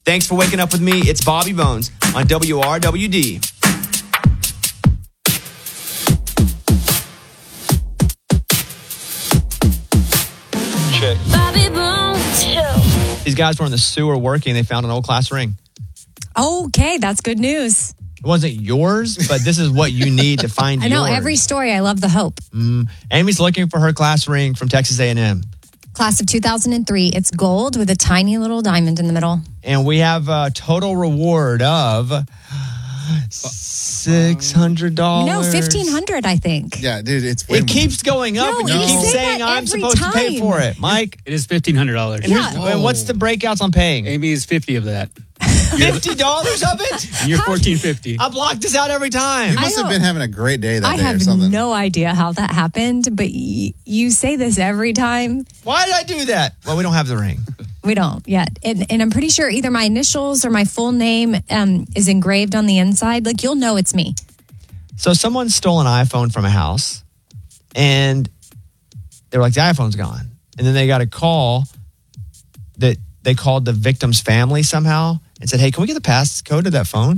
Thanks for waking up with me. It's Bobby Bones on WRWD. Check. Bobby Bones Show. These guys were in the sewer working. They found an old class ring. Okay, that's good news. It wasn't yours, but this is what you need to find I know yours. every story. I love the hope. Amy's looking for her class ring from Texas A&M. Class of 2003. It's gold with a tiny little diamond in the middle. And we have a total reward of $600. No, $1,500, I think. Yeah, dude, it's way It keeps going up, No, and you you keep say saying that I'm every supposed to pay time. for it. Mike? It is $1,500. And, and what's the breakouts on paying? Amy is 50 of that. $50 of it? And you're $1,450. I block this out every time. You must have been having a great day that I day or have something. no idea how that happened, but you say this every time. Why did I do that? Well, we don't have the ring. We don't yet. And I'm pretty sure either my initials or my full name is engraved on the inside. Like, you'll know it's me. So someone stole an iPhone from a house, and they were like, the iPhone's gone. And then they got a call that they called the victim's family somehow and said, hey, can we get the passcode to that phone?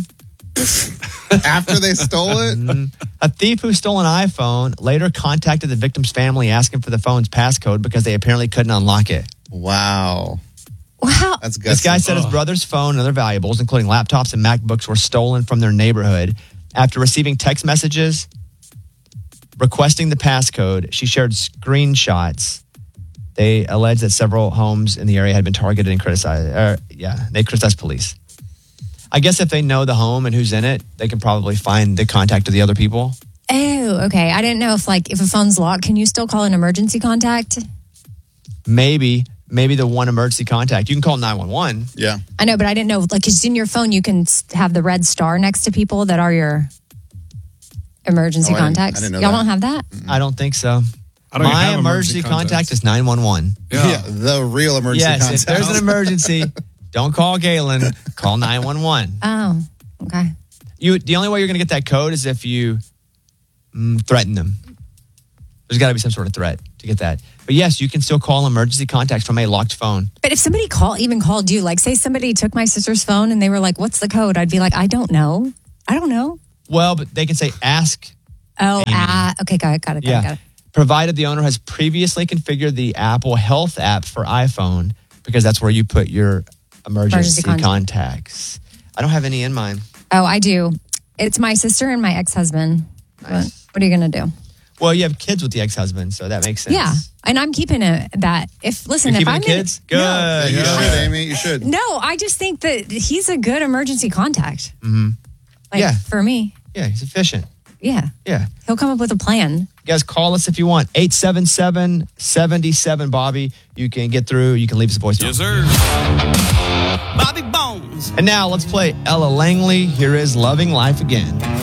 After they stole it? A thief who stole an iPhone later contacted the victim's family asking for the phone's passcode because they apparently couldn't unlock it. Wow. Wow. That's gutsy. This guy said his brother's phone and other valuables, including laptops and MacBooks, were stolen from their neighborhood. After receiving text messages requesting the passcode, she shared screenshots. They alleged that several homes in the area had been targeted and criticized. They criticized police. I guess if they know the home and who's in it, they can probably find the contact of the other people. Oh, okay. I didn't know if a phone's locked, can you still call an emergency contact? Maybe the one emergency contact. You can call 911. Yeah. I know, but I didn't know. Because in your phone, you can have the red star next to people that are your emergency contacts. I didn't know Y'all that. don't have that? I don't think so. I don't even My have emergency contact is 911. Yeah. The real emergency Yes, contact. if there's an emergency, don't call Galen. Call 911. Oh, okay. The only way you're going to get that code is if you threaten them. There's got to be some sort of threat to get that. But yes, you can still call emergency contacts from a locked phone. But if somebody even called you, like say somebody took my sister's phone and they were like, what's the code? I'd be like, I don't know. Well, but they can say ask. Oh, okay, got it. Provided the owner has previously configured the Apple Health app for iPhone, because that's where you put your emergency contacts. I don't have any in mine. Oh, I do. It's my sister and my ex-husband. Nice. What are you going to do? Well, you have kids with the ex-husband, so that makes sense. Yeah, and I'm keeping that. You're If keeping I'm the kids? Good. Yeah, you should, Amy. You should. No, I just think that he's a good emergency contact. Mm-hmm. For me. Yeah, he's efficient. Yeah. Yeah. He'll come up with a plan. You guys call us if you want. 877-77-BOBBY. You can get through. You can leave us a voicemail. Yes, sir. Bobby Bones. And now let's play Ella Langley. Here is Loving Life Again.